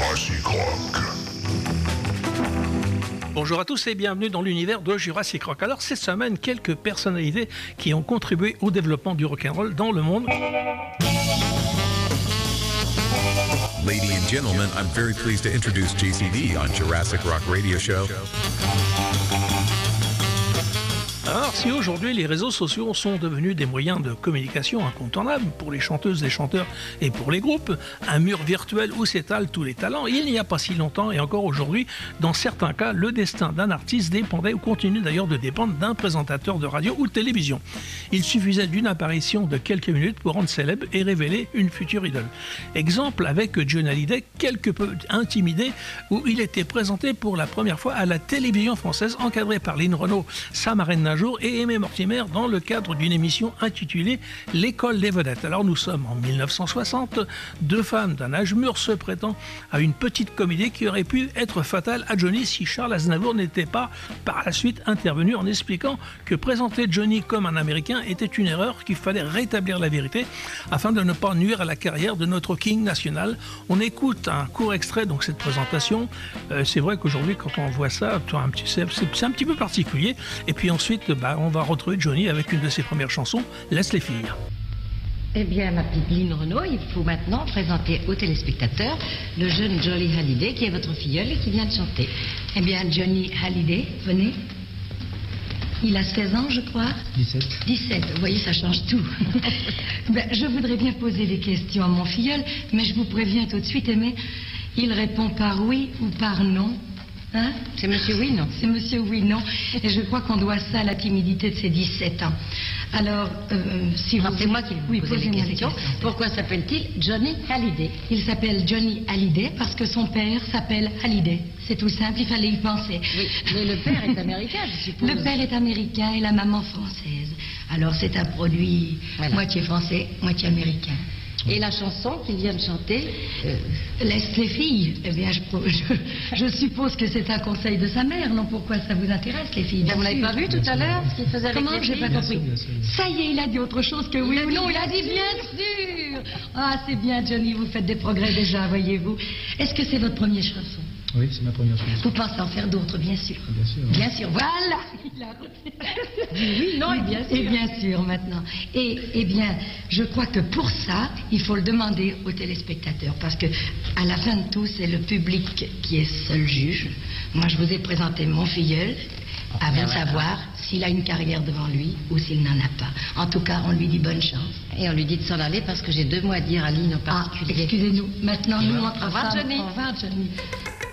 Jurassic Rock. Bonjour à tous et bienvenue dans l'univers de Jurassic Rock. Alors cette semaine, quelques personnalités qui ont contribué au développement du rock'n'roll dans le monde. Ladies and gentlemen, I'm very pleased to introduce JCD on Jurassic Rock Radio Show. Alors si aujourd'hui les réseaux sociaux sont devenus des moyens de communication incontournables pour les chanteuses, les chanteurs et pour les groupes, un mur virtuel où s'étalent tous les talents, il n'y a pas si longtemps et encore aujourd'hui, dans certains cas, le destin d'un artiste dépendait ou continue d'ailleurs de dépendre d'un présentateur de radio ou de télévision. Il suffisait d'une apparition de quelques minutes pour rendre célèbre et révéler une future idole. Exemple avec Johnny Hallyday, quelque peu intimidé, où il était présenté pour la première fois à la télévision française, encadré par Lynn Renaud, sa marraine d'un jour, et Aimé Mortimer dans le cadre d'une émission intitulée L'école des vedettes. Alors nous sommes en 1960, deux femmes d'un âge mûr se prêtant à une petite comédie qui aurait pu être fatale à Johnny si Charles Aznavour n'était pas par la suite intervenu en expliquant que présenter Johnny comme un Américain était une erreur, qu'il fallait rétablir la vérité afin de ne pas nuire à la carrière de notre King national. On écoute un court extrait donc cette présentation. C'est vrai qu'aujourd'hui quand on voit ça, c'est un petit peu particulier. Et puis ensuite on va retrouver Johnny avec une de ses premières chansons, Laisse les filles. Eh bien, ma petite Lynn Renaud, il faut maintenant présenter aux téléspectateurs le jeune Johnny Hallyday, qui est votre filleul et qui vient de chanter. Eh bien, Johnny Hallyday, venez. Il a 16 ans, je crois. 17. 17, vous voyez, ça change tout. Je voudrais bien poser des questions à mon filleul, mais je vous préviens tout de suite, Aimé, il répond par oui ou par non. Hein? C'est Monsieur Oui, non? C'est Monsieur Oui, non. Et je crois qu'on doit ça à la timidité de ses 17 ans. Alors, si vous... C'est moi qui vous pose des questions. Pourquoi s'appelle-t-il Johnny Hallyday? Il s'appelle Johnny Hallyday parce que son père s'appelle Hallyday. C'est tout simple, il fallait y penser. Oui, mais le père est américain, je suppose. Le père est américain et la maman française. Alors c'est un produit moitié français, moitié américain. Et la chanson qu'il vient de chanter, Laisse les filles, eh bien, je suppose que c'est un conseil de sa mère, non? Pourquoi ça vous intéresse, les filles? Vous l'avez pas vu tout à l'heure, ce qu'il faisait avec les filles? Comment? J'ai pas compris. Ça y est, il a dit autre chose que oui ou non. Il a dit bien sûr. Ah, c'est bien, Johnny, vous faites des progrès déjà, voyez-vous. Est-ce que c'est votre première chanson? Oui, c'est ma première chanson. Vous pensez en faire d'autres, bien sûr. Bien sûr. Bien sûr, voilà. Il a oui, non, et bien sûr. Et bien sûr, maintenant. Et bien, je crois que pour ça, il faut le demander aux téléspectateurs, parce que à la fin de tout, c'est le public qui est seul juge. Moi, je vous ai présenté mon filleul, avant de savoir s'il a une carrière devant lui ou s'il n'en a pas. En tout cas, on lui dit bonne chance. Et on lui dit de s'en aller parce que j'ai 2 mots à dire à Lynn en particulier. Excusez-nous. Maintenant, nous, on va. Au revoir, Johnny. Au revoir, Johnny.